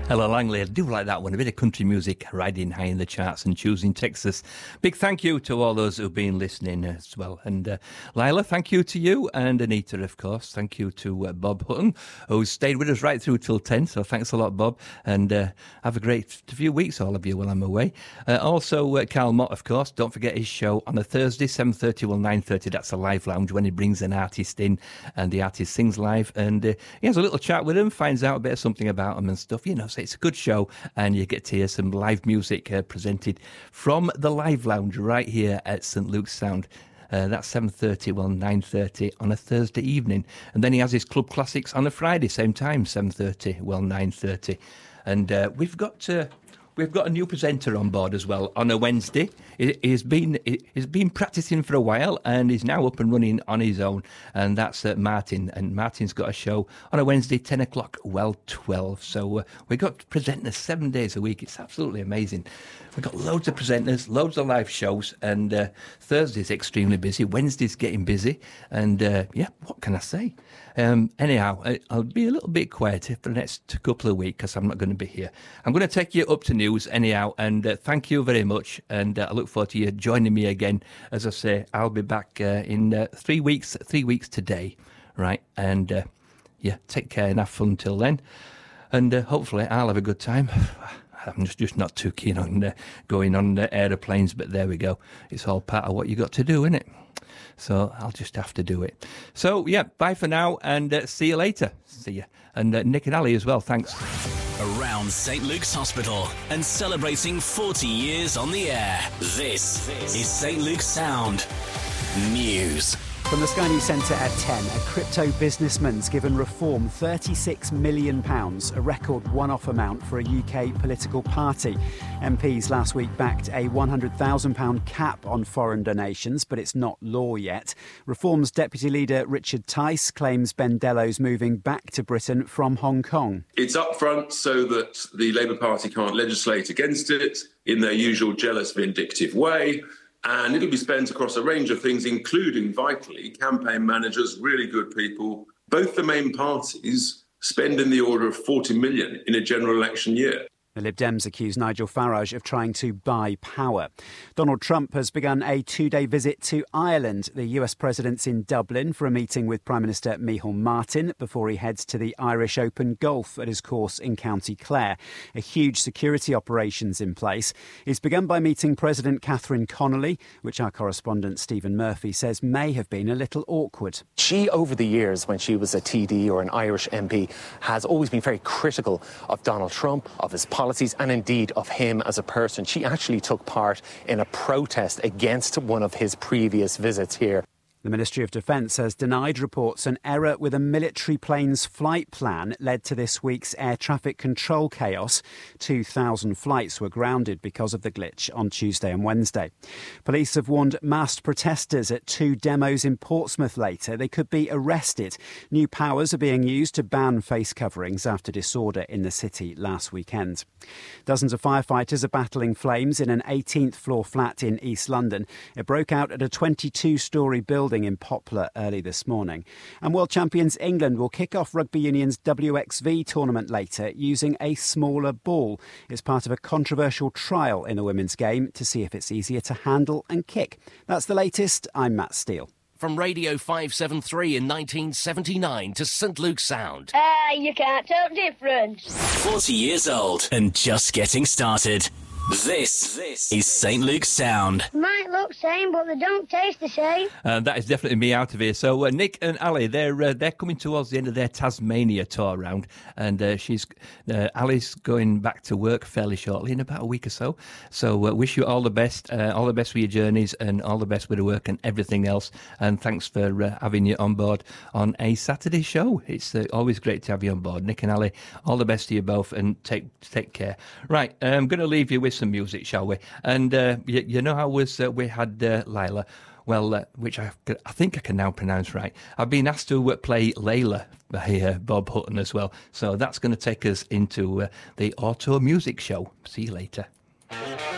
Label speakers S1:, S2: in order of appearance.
S1: Ella Langley, I do like that one. A bit of country music riding high in the charts and choosing Texas. Big thank you to all those who've been listening as well. And Lila, thank you to you. And Anita, of course. Thank you to Bob Hutton, who's stayed with us right through till 10. So thanks a lot, Bob. And have a great few weeks, all of you, while I'm away. Also, Carl Mott, of course. Don't forget his show on a Thursday, 7:30 till 9:30. That's a live lounge when he brings an artist in and the artist sings live. And he has a little chat with him, finds out a bit of something about him and stuff, you know. So it's a good show, and you get to hear some live music presented from the Live Lounge right here at St Luke's Sound. That's 7:30, 9:30 on a Thursday evening. And then he has his Club Classics on a Friday, same time, 7:30, 9:30. And we've got a new presenter on board as well on a Wednesday. He's been practicing for a while and he's now up and running on his own. And that's Martin. And Martin's got a show on a Wednesday, 10 o'clock, 12. So we've got presenters 7 days a week. It's absolutely amazing. We've got loads of presenters, loads of live shows. And Thursday's extremely busy. Wednesday's getting busy. And yeah, what can I say? Anyhow, I'll be a little bit quieter for the next couple of weeks because I'm not going to be here. I'm going to take you up to news anyhow, and thank you very much. And I look forward to you joining me again. As I say, I'll be back in 3 weeks. 3 weeks today, right? And yeah, take care and have fun till then. And hopefully, I'll have a good time. I'm just not too keen on going on aeroplanes, but there we go. It's all part of what you got to do, isn't it? So I'll just have to do it. So, yeah, bye for now and see you later. See you. And Nick and Ali as well, thanks.
S2: Around St Luke's Hospital and celebrating 40 years on the air. This is St Luke's Sound News.
S3: From the Sky News Centre at 10, a crypto businessman's given Reform £36 million, a record one-off amount for a UK political party. MPs last week backed a £100,000 cap on foreign donations, but it's not law yet. Reform's deputy leader Richard Tice claims Bendello's moving back to Britain from Hong Kong.
S4: It's up front so that the Labour Party can't legislate against it in their usual jealous, vindictive way. And it'll be spent across a range of things, including, vitally, campaign managers, really good people. Both the main parties spend in the order of 40 million in a general election year.
S3: The Lib Dems accuse Nigel Farage of trying to buy power. Donald Trump has begun a 2-day visit to Ireland. The US president's in Dublin for a meeting with Prime Minister Micheál Martin before he heads to the Irish Open Golf at his course in County Clare. A huge security operation's in place. He's begun by meeting President Catherine Connolly, which our correspondent Stephen Murphy says may have been a little awkward.
S5: She, over the years, when she was a TD or an Irish MP, has always been very critical of Donald Trump, of his policies, and indeed of him as a person. She actually took part in a protest against one of his previous visits here.
S3: The Ministry of Defence has denied reports an error with a military plane's flight plan led to this week's air traffic control chaos. 2,000 flights were grounded because of the glitch on Tuesday and Wednesday. Police have warned masked protesters at 2 demos in Portsmouth later they could be arrested. New powers are being used to ban face coverings after disorder in the city last weekend. Dozens of firefighters are battling flames in an 18th floor flat in East London. It broke out at a 22-storey building in Poplar early this morning. And World Champions England will kick off Rugby Union's WXV tournament later using a smaller ball. It's part of a controversial trial in the women's game to see if it's easier to handle and kick. That's the latest. I'm Matt Steele.
S2: From Radio 573 in 1979 to St Luke's Sound.
S6: You can't tell the difference.
S2: 40 years old and just getting started. This is St Luke's Sound.
S6: Might look same, but they don't taste the same.
S1: That is definitely me out of here. So Nick and Ali, they're coming towards the end of their Tasmania tour round, and Ali's going back to work fairly shortly in about a week or so. So wish you all the best for your journeys, and all the best with the work and everything else. And thanks for having you on board on a Saturday show. It's always great to have you on board, Nick and Ali. All the best to you both, and take care. Right, I'm going to leave you with some music, shall we? And you know how we had Lila, well, which I think I can now pronounce right. I've been asked to play Layla by Bob Hutton as well, so that's going to take us into the Auto Music Show. See you later.